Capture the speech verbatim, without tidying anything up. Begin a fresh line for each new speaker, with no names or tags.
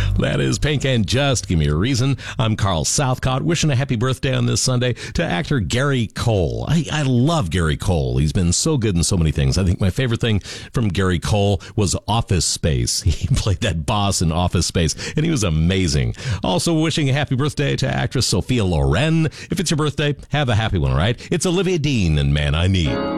That is Pink and Just Give Me a Reason. I'm Carl Southcott, wishing a happy birthday on this Sunday to actor Gary Cole. I, I love Gary Cole. He's been so good in so many things. I think my favorite thing from Gary Cole was Office Space. He played that boss in Office Space, and he was amazing. Also wishing a happy birthday to actress Sophia Loren. If it's your birthday, have a happy one, all right? It's Olivia Dean and Man I Need.